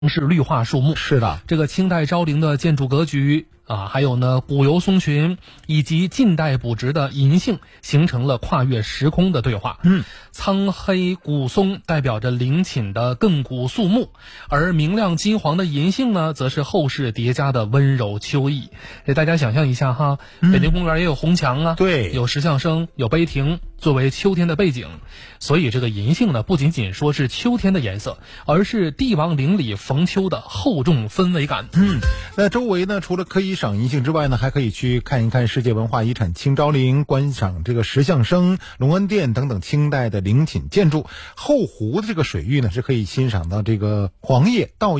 是绿化树木。 是的， 这个清代昭陵的建筑格局还有呢古油松群以及近代补植的银杏，形成了跨越时空的对话。苍黑古松代表着陵寝的亘古肃穆，而明亮金黄的银杏呢，则是后世叠加的温柔秋意。给大家想象一下哈，北京公园也有红墙啊， 对， 有石像生，有碑亭，作为秋天的背景。所以这个银杏呢，不仅仅说是秋天的颜色，而是帝王陵里逢秋的厚重氛围感。 那周围呢，除了可以赏银杏之外呢，还可以去看一看世界文化遗产清昭陵，观赏这个石像生、隆恩殿等等清代的陵寝建筑。后湖的这个水域呢，是可以欣赏到这个黄叶倒